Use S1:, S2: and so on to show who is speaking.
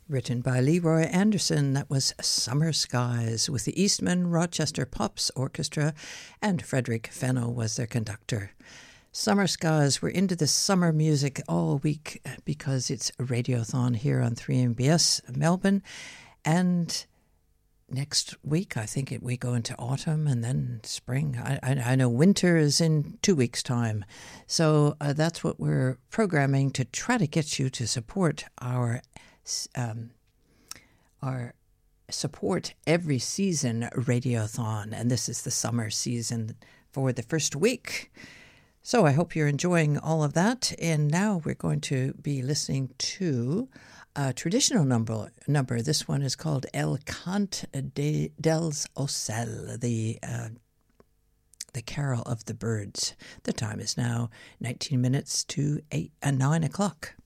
S1: Written by Leroy Anderson, that was Summer Skies with the Eastman Rochester Pops Orchestra, and Frederick Fennell was their conductor. Summer Skies, we're into the summer music all week because it's a radiothon here on 3MBS Melbourne, and next week I think we go into autumn and then spring. I know winter is in 2 weeks' time, so that's what we're programming to try to get you to support our support every season radiothon, and this is the summer season for the first week. So I hope you're enjoying all of that, and now we're going to be listening to a traditional number. This one is called El Cant dels Ocel, the Carol of the Birds. The time is now 19 minutes to 9 o'clock.